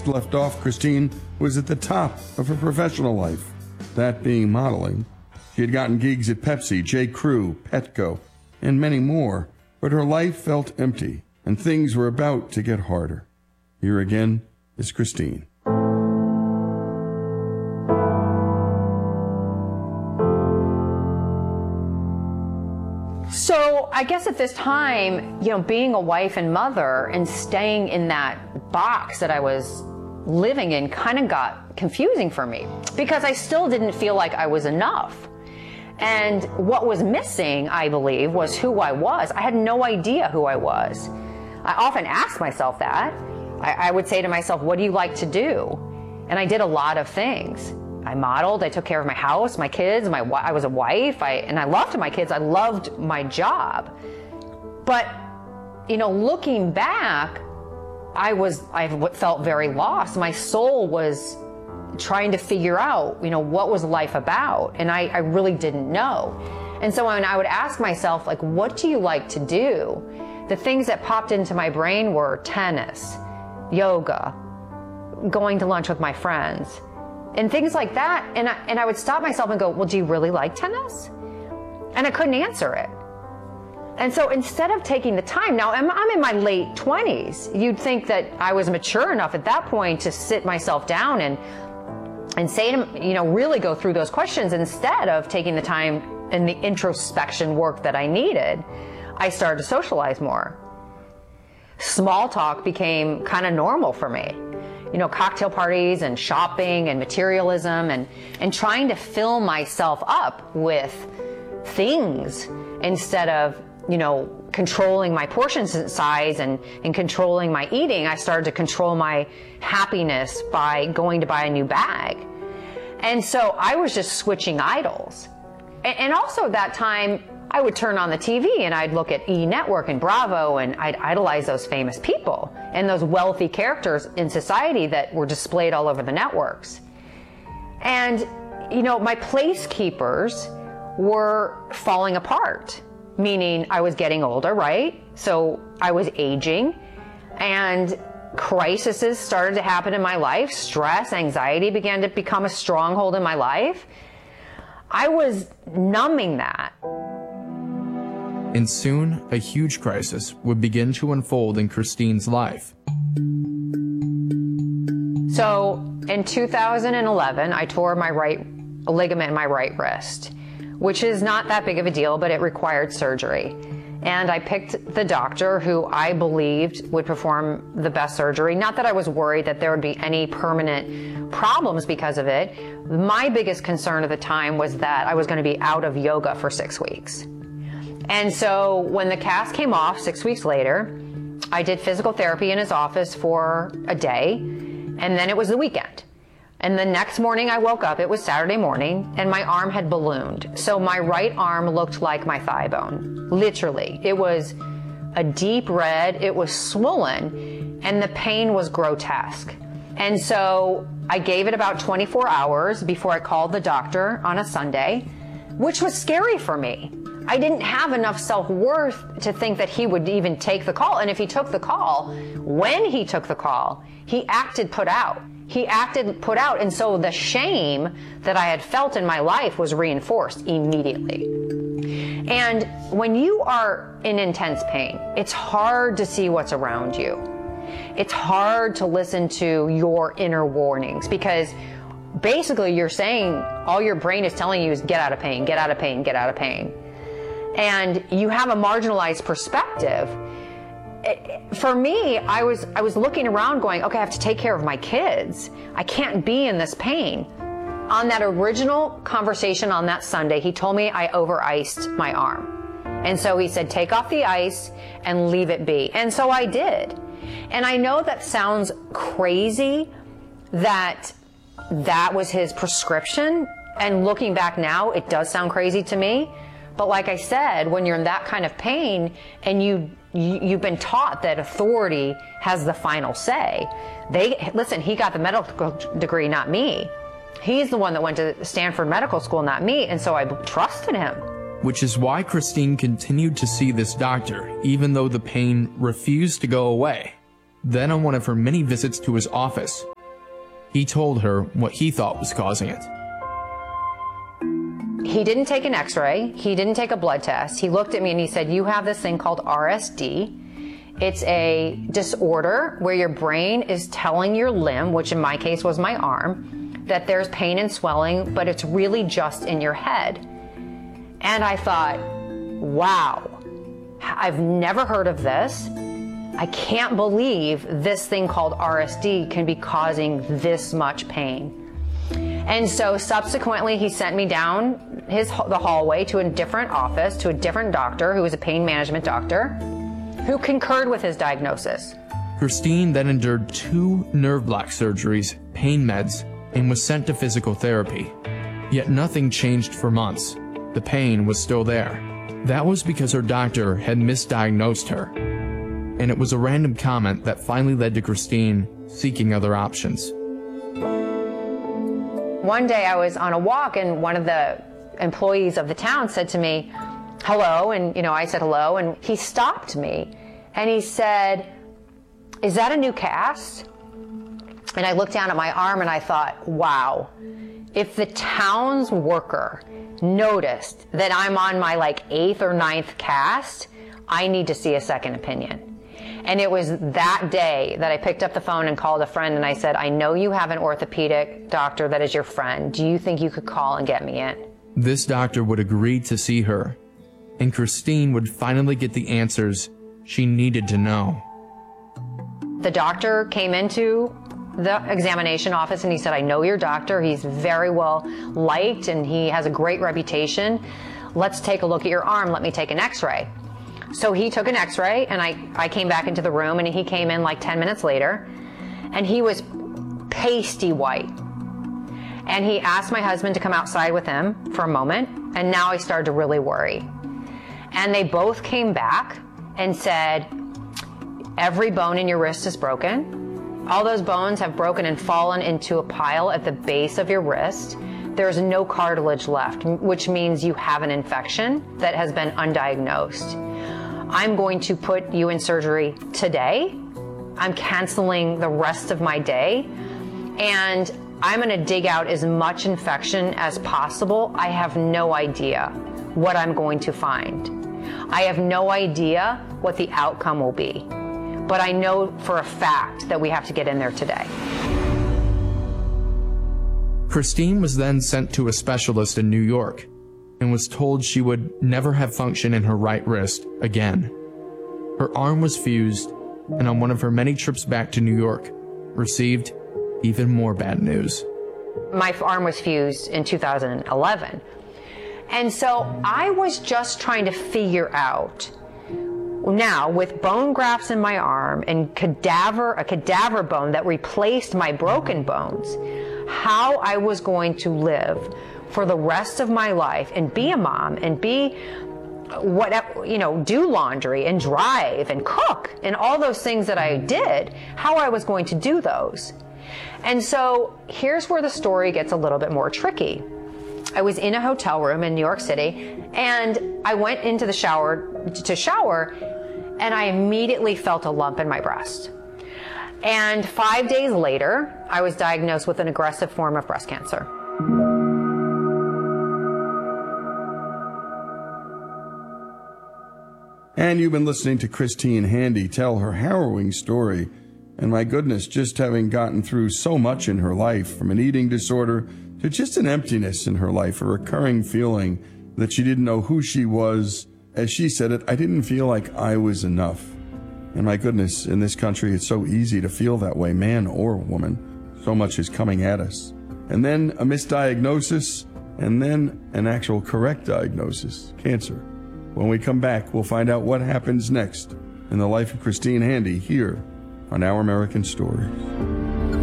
last left off, Christine was at the top of her professional life, that being modeling. She had gotten gigs at Pepsi, J. Crew, Petco, and many more, but her life felt empty, and things were about to get harder. Here again is Christine. So I guess at this time, being a wife and mother and staying in that box that I was living in kind of got confusing for me because I still didn't feel like I was enough. And what was missing, I believe, was who I was. I had no idea who I was. I often asked myself that. I would say to myself, what do you like to do? And I did a lot of things. I modeled, I took care of my house, my kids, I was a wife, and I loved my kids, I loved my job. But, looking back, I felt very lost. My soul was trying to figure out, what was life about? And I really didn't know. And so when I would ask myself, what do you like to do? The things that popped into my brain were tennis, yoga, going to lunch with my friends, and things like that. And I would stop myself and go, well, do you really like tennis? And I couldn't answer it. And so instead of taking the time, now I'm in my late 20s. You'd think that I was mature enough at that point to sit myself down and say to, really go through those questions. Instead of taking the time and the introspection work that I needed, I started to socialize more. Small talk became kind of normal for me. Cocktail parties and shopping and materialism and trying to fill myself up with things instead of, controlling my portion size and controlling my eating. I started to control my happiness by going to buy a new bag. And so I was just switching idols. And also at that time, I would turn on the TV and I'd look at E! Network and Bravo and I'd idolize those famous people and those wealthy characters in society that were displayed all over the networks. And, my place keepers were falling apart, meaning I was getting older, right? So I was aging and crises started to happen in my life. Stress, anxiety began to become a stronghold in my life. I was numbing that. And soon, a huge crisis would begin to unfold in Christine's life. So, in 2011, I tore my right ligament in my right wrist, which is not that big of a deal, but it required surgery. And I picked the doctor who I believed would perform the best surgery. Not that I was worried that there would be any permanent problems because of it. My biggest concern at the time was that I was going to be out of yoga for 6 weeks. And so when the cast came off 6 weeks later, I did physical therapy in his office for a day, and then it was the weekend. And the next morning I woke up, it was Saturday morning, and my arm had ballooned. So my right arm looked like my thigh bone, literally. It was a deep red, it was swollen, and the pain was grotesque. And so I gave it about 24 hours before I called the doctor on a Sunday, which was scary for me. I didn't have enough self-worth to think that he would even take the call. And if he took the call, when he took the call, he acted put out. He acted put out, and so the shame that I had felt in my life was reinforced immediately. And when you are in intense pain, it's hard to see what's around you. It's hard to listen to your inner warnings because basically you're saying, all your brain is telling you is get out of pain, get out of pain, get out of pain. And you have a marginalized perspective. For me, I was looking around going, okay, I have to take care of my kids. I can't be in this pain. On that original conversation on that Sunday, he told me I over-iced my arm. And so he said, take off the ice and leave it be. And so I did. And I know that sounds crazy that was his prescription. And looking back now, it does sound crazy to me. But like I said, when you're in that kind of pain and you've been taught that authority has the final say. Listen, he got the medical degree, not me. He's the one that went to Stanford Medical School, not me, and so I trusted him. Which is why Christine continued to see this doctor, even though the pain refused to go away. Then on one of her many visits to his office, He told her what he thought was causing it. He didn't take an x-ray. He didn't take a blood test. He looked at me and he said, you have this thing called RSD. It's a disorder where your brain is telling your limb, which in my case was my arm, that there's pain and swelling, but it's really just in your head. And I thought, wow, I've never heard of this. I can't believe this thing called RSD can be causing this much pain. And so subsequently he sent me down the hallway to a different office, to a different doctor who was a pain management doctor, who concurred with his diagnosis. Christine then endured 2 nerve block surgeries, pain meds, and was sent to physical therapy. Yet nothing changed for months. The pain was still there. That was because her doctor had misdiagnosed her. And it was a random comment that finally led to Christine seeking other options. One day I was on a walk and one of the employees of the town said to me, hello, and I said hello, and he stopped me and he said, is that a new cast? And I looked down at my arm and I thought, wow, if the town's worker noticed that I'm on my 8th or 9th cast, I need to see a second opinion. And it was that day that I picked up the phone and called a friend and I said, I know you have an orthopedic doctor that is your friend. Do you think you could call and get me in? This doctor would agree to see her, and Christine would finally get the answers she needed to know. The doctor came into the examination office and he said, I know your doctor. He's very well liked and he has a great reputation. Let's take a look at your arm. Let me take an x-ray. So he took an x-ray and I came back into the room and he came in 10 minutes later and he was pasty white. And he asked my husband to come outside with him for a moment, and now I started to really worry. And they both came back and said, every bone in your wrist is broken. All those bones have broken and fallen into a pile at the base of your wrist. There's no cartilage left, which means you have an infection that has been undiagnosed. I'm going to put you in surgery today. I'm canceling the rest of my day, and I'm going to dig out as much infection as possible. I have no idea what I'm going to find. I have no idea what the outcome will be, but I know for a fact that we have to get in there today. Christine was then sent to a specialist in New York and was told she would never have function in her right wrist again. Her arm was fused, and on one of her many trips back to New York, received even more bad news. My arm was fused in 2011. And so I was just trying to figure out, now with bone grafts in my arm and a cadaver bone that replaced my broken bones, how I was going to live for the rest of my life and be a mom and be do laundry and drive and cook and all those things that I did, how I was going to do those. And so here's where the story gets a little bit more tricky. I was in a hotel room in New York City and I went into the shower to shower and I immediately felt a lump in my breast. And 5 days later, I was diagnosed with an aggressive form of breast cancer. And you've been listening to Christine Handy tell her harrowing story. And my goodness, just having gotten through so much in her life, from an eating disorder to just an emptiness in her life, a recurring feeling that she didn't know who she was. As she said it, I didn't feel like I was enough. And my goodness, in this country, it's so easy to feel that way, man or woman. So much is coming at us. And then a misdiagnosis, and then an actual correct diagnosis, cancer. When we come back, we'll find out what happens next in the life of Christine Handy here on Our American Stories.